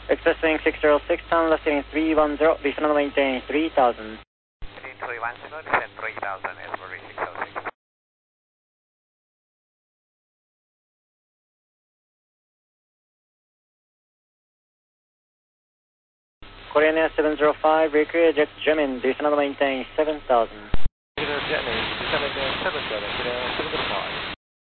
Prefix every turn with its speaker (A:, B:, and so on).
A: Express wing 606, turn left heading 310, descend and maintain 3000.
B: Heading 310, descend 3000, Esbury 606.
A: Korean Air 705, Recreate Jet Gemini, descend and maintain 7000.
B: Jet Gemini, descend and maintain 7000, 705.